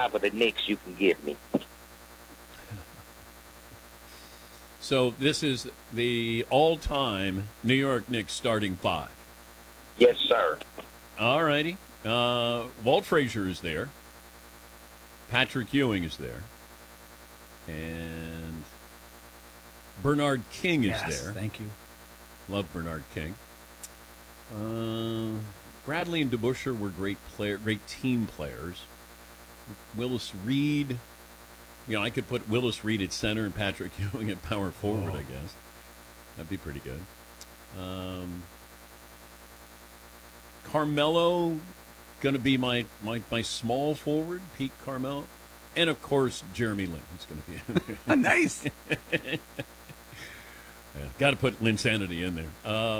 5 of the Knicks you can give me. So this is the all-time New York Knicks starting 5. Yes, sir. All righty. Walt Frazier is there. Patrick Ewing is there. And Bernard King is there. Thank you. Love Bernard King. Bradley and DeBusschere were great team players. Willis Reed. I could put Willis Reed at center and Patrick Ewing at power forward, I guess. That'd be pretty good. Carmelo, going to be my small forward, Pete Carmelo. And, of course, Jeremy Lin. He's going to be in there. Nice. Got to put Linsanity in there.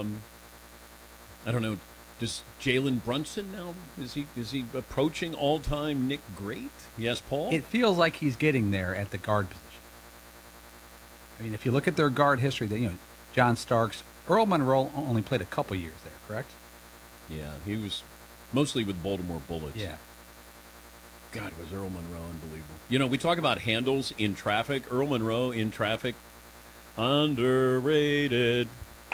I don't know. Does Jalen Brunson now, is he approaching all-time Nick great? Yes, Paul? It feels like he's getting there at the guard position. I mean, if you look at their guard history, John Starks, Earl Monroe only played a couple years there, correct? Yeah, he was mostly with Baltimore Bullets. Yeah. God, was Earl Monroe unbelievable. We talk about handles in traffic. Earl Monroe in traffic, underrated.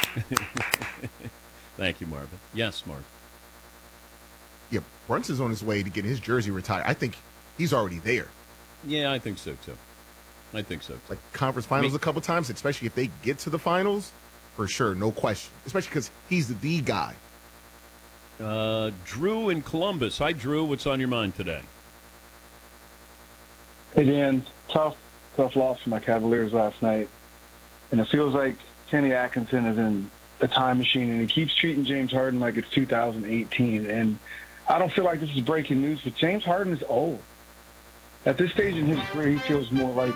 Thank you, Marvin. Yes, Mark. Yeah, Brunson's on his way to get his jersey retired. I think he's already there. Yeah, I think so, too. Like conference finals a couple times, especially if they get to the finals, for sure, no question. Especially because he's the guy. Drew in Columbus. Hi, Drew. What's on your mind today? Hey, Dan. Tough loss for my Cavaliers last night. And it feels like Kenny Atkinson is in a time machine, and he keeps treating James Harden like it's 2018. And I don't feel like this is breaking news, but James Harden is old. At this stage in his career, he feels more like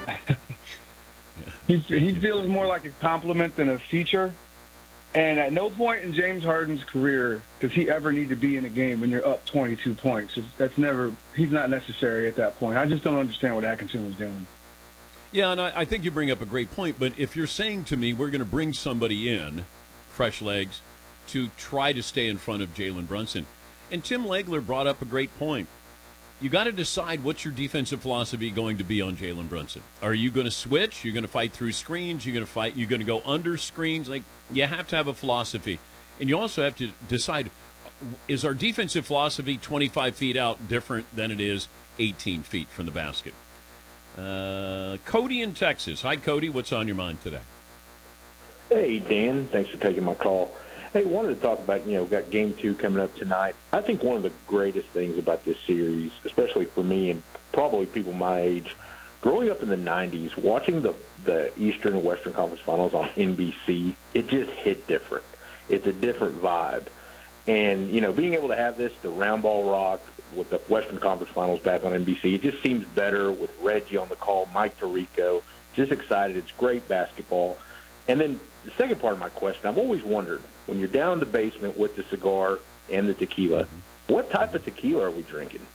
he feels more like a compliment than a feature. And at no point in James Harden's career does he ever need to be in a game when you're up 22 points. He's not necessary at that point. I just don't understand what Atkinson was doing. Yeah, and I think you bring up a great point, but if you're saying to me we're going to bring somebody in, fresh legs, to try to stay in front of Jalen Brunson, and Tim Legler brought up a great point. You got to decide what's your defensive philosophy going to be on Jalen Brunson. Are you going to switch? You're going to fight through screens? You're going to go under screens? Like, you have to have a philosophy. And you also have to decide, is our defensive philosophy 25 feet out different than it is 18 feet from the basket? Cody in Texas. Hi, Cody. What's on your mind today? Hey, Dan. Thanks for taking my call. Hey, wanted to talk about, got Game 2 coming up tonight. I think one of the greatest things about this series, especially for me and probably people my age, growing up in the 90s, watching the Eastern and Western Conference Finals on NBC, it just hit different. It's a different vibe. And, being able to have the round ball rock with the Western Conference Finals back on NBC, it just seems better with Reggie on the call, Mike Tirico. Just excited. It's great basketball. And then the second part of my question, I've always wondered, when you're down in the basement with the cigar and the tequila, what type of tequila are we drinking?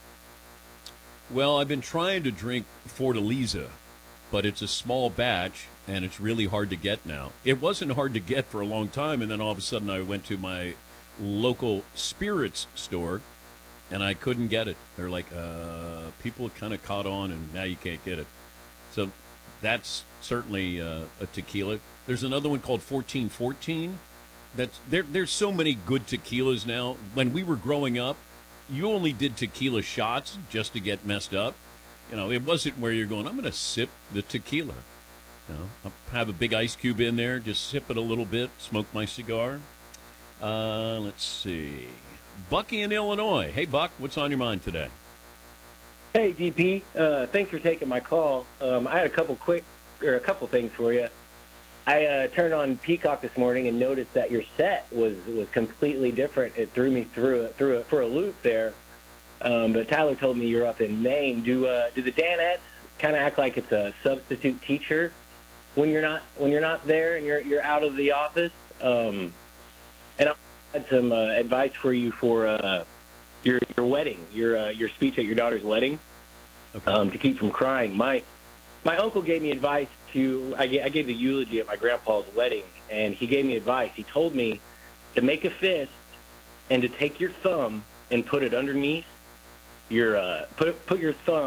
Well, I've been trying to drink Fortaleza, but it's a small batch, and it's really hard to get now. It wasn't hard to get for a long time, and then all of a sudden I went to my local spirits store, and I couldn't get it. They're like, people kind of caught on, and now you can't get it. So that's certainly a tequila. There's another one called 1414. There's so many good tequilas now. When we were growing up, you only did tequila shots just to get messed up. It wasn't where you're going, I'm going to sip the tequila. I'll have a big ice cube in there, just sip it a little bit, smoke my cigar. Let's see. Bucky in Illinois. Hey, Buck, what's on your mind today? Hey, DP. Thanks for taking my call. I had a couple things for you. I turned on Peacock this morning and noticed that your set was completely different. It threw me through for a loop there. But Tyler told me you're up in Maine. Do the Danettes kind of act like it's a substitute teacher when you're not there and you're out of the office? And I had some advice for you for your wedding, your speech at your daughter's wedding, to keep from crying. My uncle gave me advice I gave the eulogy at my grandpa's wedding, and he gave me advice. He told me to make a fist and to take your thumb and put it underneath your put your thumb